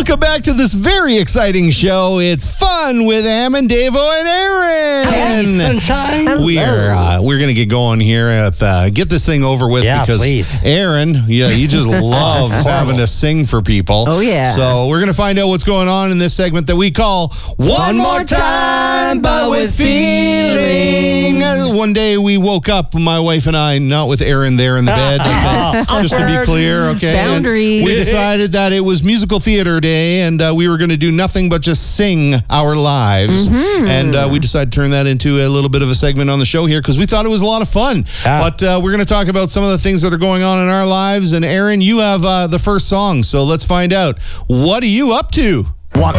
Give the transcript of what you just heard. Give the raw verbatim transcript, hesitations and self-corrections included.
Welcome back to this very exciting show. It's fun with Am and Davo and Aaron. Hey, sunshine. We're uh, we're gonna get going here. At, uh, get this thing over with Yeah, because please. Aaron, yeah, he just loves having to sing for people. Oh, yeah. So we're gonna find out what's going on in this segment that we call One, One More Time, but with Feeling. Uh, One day we woke up, my wife and I, not with Aaron there in the bed. Okay, just to be clear, okay. And Boundaries. we decided that it was musical theater day, and uh, we were going to do nothing but just sing our lives. Mm-hmm. And uh, we decided to turn that into a little bit of a segment on the show here because we thought it was a lot of fun. Yeah. But uh, we're going to talk about some of the things that are going on in our lives. And Aaron, you have uh, the first song, so let's find out. What are you up to?